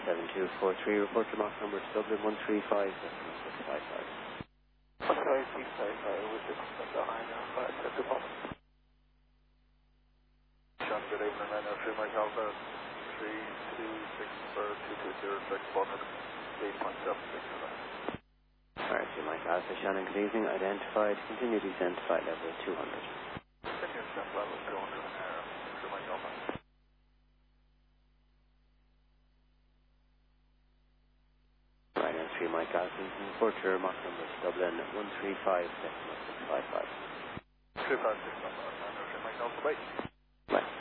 7243, report your Mach number to Dublin 135.655. Okay, keep safe, with this behind at the moment. Sean, good evening, 903 Mike Alpha, 326 for 220, direct 408.76. Alright, so Mike Alpha, Shannon, good evening. Identified, continue descent, flight level 200. Continue descent level 200, 3 Mike Alpha. Right, and 3 Mike Alpha, report your Mach number to Dublin 135.655. 356, 903 Mike Alpha, bye. Bye.